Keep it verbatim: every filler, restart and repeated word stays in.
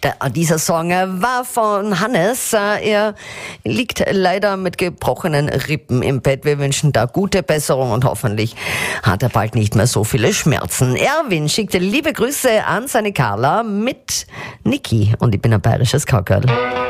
Dieser Song war von Hannes. Er liegt leider mit gebrochenen Rippen im Bett. Wir wünschen da gute Besserung und hoffentlich hat er bald nicht mehr so viele Schmerzen. Erwin schickte liebe Grüße an seine Carla mit Niki und ich bin ein bayerisches Cowgirl.